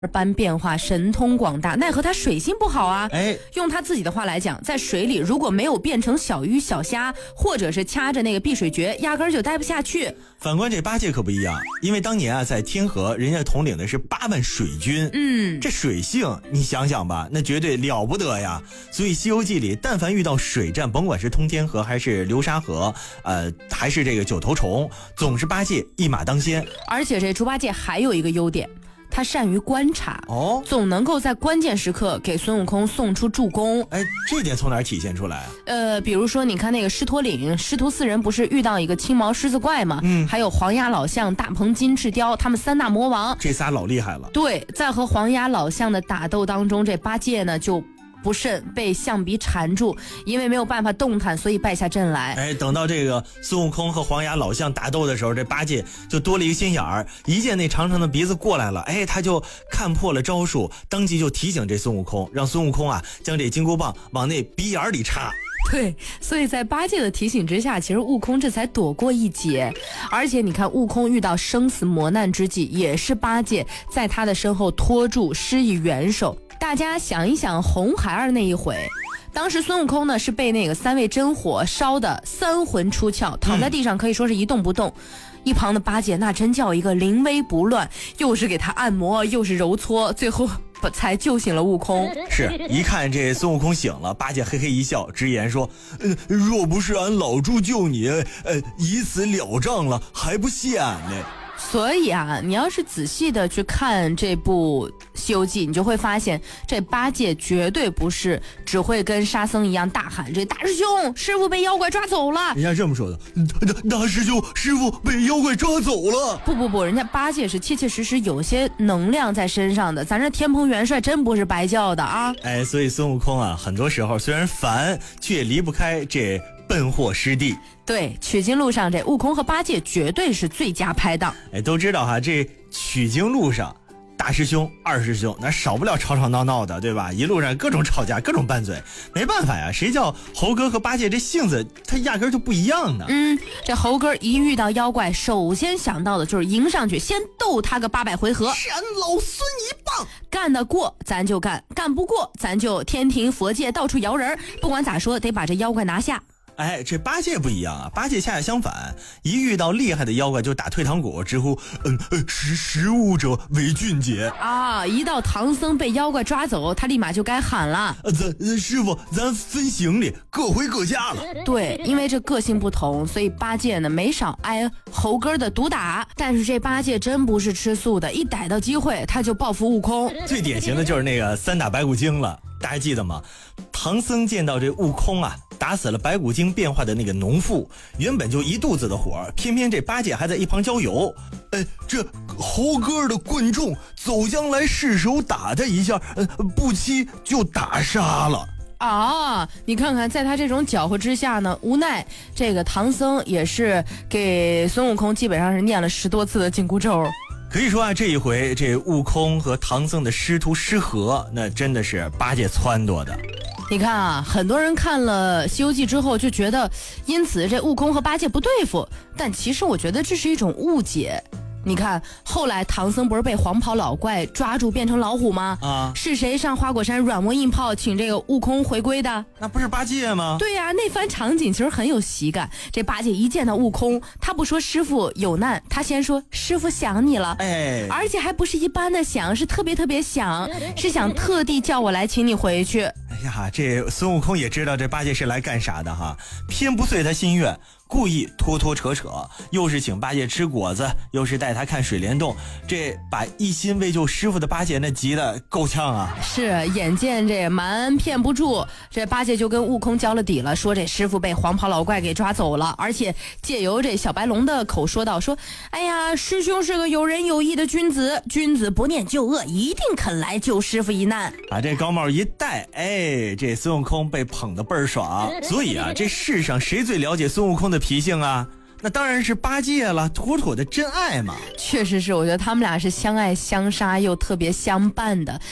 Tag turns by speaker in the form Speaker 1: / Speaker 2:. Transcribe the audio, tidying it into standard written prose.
Speaker 1: 般变化，神通广大，奈何他水性不好啊。用他自己的话来讲，在水里如果没有变成小鱼小虾，或者是掐着那个碧水诀，压根儿就待不下去。
Speaker 2: 反观这八戒可不一样，因为当年啊在天河，人家统领的是8万水军，这水性你想想吧，那绝对了不得呀。所以《西游记》里，但凡遇到水战，甭管是通天河还是流沙河，还是这个九头虫，总是八戒一马当先。
Speaker 1: 而且这猪八戒还有一个优点，他善于观察，总能够在关键时刻给孙悟空送出助攻。
Speaker 2: 这点从哪儿体现出来啊？
Speaker 1: 比如说你看那个狮驼岭，师徒4人不是遇到一个青毛狮子怪吗？还有黄牙老象、大鹏金翅雕，他们3大魔王，
Speaker 2: 这仨老厉害了。
Speaker 1: 对，在和黄牙老象的打斗当中，这八戒呢就不慎被象鼻缠住，因为没有办法动弹，所以败下阵来。
Speaker 2: 等到这个孙悟空和黄牙老象打斗的时候，这八戒就多了一个心眼儿，一见那长长的鼻子过来了，他就看破了招数，当即就提醒这孙悟空，让孙悟空啊将这金箍棒往那鼻眼里插。
Speaker 1: 对，所以在八戒的提醒之下，其实悟空这才躲过一劫。而且你看，悟空遇到生死磨难之际，也是八戒在他的身后拖住，施以援手。大家想一想红孩儿那一回，当时孙悟空呢是被那个3味真火烧的3魂出窍，躺在地上可以说是一动不动。一旁的八戒那真叫一个临危不乱，又是给他按摩，又是揉搓，最后才救醒了悟空。
Speaker 2: 是一看这孙悟空醒了，八戒嘿嘿一笑，直言说：若不是俺老猪救你，以此了账了，还不谢俺呢。
Speaker 1: 所以啊，你要是仔细的去看这部《西游记》，你就会发现这八戒绝对不是只会跟沙僧一样大喊这大师兄师傅被妖怪抓走了。
Speaker 2: 人家这么说的，大师兄师傅被妖怪抓走了。
Speaker 1: 不，人家八戒是切切实实有些能量在身上的，咱这天蓬元帅真不是白叫的啊。
Speaker 2: 所以孙悟空啊，很多时候虽然烦，却也离不开这奔货师弟。
Speaker 1: 对，取经路上这悟空和八戒绝对是最佳拍档。
Speaker 2: 都知道哈，这取经路上大师兄二师兄那少不了吵吵闹闹的，对吧？一路上各种吵架，各种拌嘴，没办法呀，谁叫猴哥和八戒这性子他压根就不一样呢。
Speaker 1: 这猴哥一遇到妖怪，首先想到的就是迎上去先斗他个800回合，
Speaker 2: 扇老孙一棒，
Speaker 1: 干得过咱就干，干不过咱就天庭佛界到处摇人，不管咋说得把这妖怪拿下。
Speaker 2: 这八戒不一样啊，八戒恰恰相反，一遇到厉害的妖怪就打退堂鼓，直呼识物者为俊杰
Speaker 1: 啊！一到唐僧被妖怪抓走，他立马就该喊了，
Speaker 2: 师傅咱分行李，各回各家了。
Speaker 1: 对，因为这个性不同，所以八戒呢没少挨猴哥的毒打。但是这八戒真不是吃素的，一逮到机会他就报复悟空。
Speaker 2: 最典型的就是那个3打白骨精了，大家记得吗？唐僧见到这悟空啊打死了白骨精变化的那个农妇，原本就一肚子的火，偏偏这八戒还在一旁浇油。这猴哥的棍重，走将来失手打他一下，不期就打杀了。
Speaker 1: 你看看，在他这种搅和之下呢，无奈这个唐僧也是给孙悟空基本上是念了10多次的紧箍咒。
Speaker 2: 可以说啊，这一回这悟空和唐僧的师徒失和，那真的是八戒撺掇的。
Speaker 1: 你看啊，很多人看了《西游记》之后就觉得，因此这悟空和八戒不对付，但其实我觉得这是一种误解。你看，后来唐僧不是被黄袍老怪抓住变成老虎吗？是谁上花果山软磨硬泡请这个悟空回归的？
Speaker 2: 那不是八戒吗？
Speaker 1: 对呀，那番场景其实很有喜感。这八戒一见到悟空，他不说师傅有难，他先说师傅想你了，而且还不是一般的想，是特别特别想，是想特地叫我来请你回去。
Speaker 2: 这孙悟空也知道这八戒是来干啥的哈，偏不遂他心愿，故意拖拖扯扯，又是请八戒吃果子，又是带他看水帘洞，这把一心为救师傅的八戒那急得够呛啊。
Speaker 1: 是，眼见这瞒骗不住，这八戒就跟悟空交了底了，说这师傅被黄袍老怪给抓走了，而且借由这小白龙的口说道，说哎呀，师兄是个有仁有义的君子，君子不念旧恶，一定肯来救师傅一难。
Speaker 2: 把这高帽一戴，这孙悟空被捧得倍儿爽。所以啊，这世上谁最了解孙悟空的脾性啊？那当然是八戒了，妥妥的真爱嘛。
Speaker 1: 确实是，我觉得他们俩是相爱相杀又特别相伴的。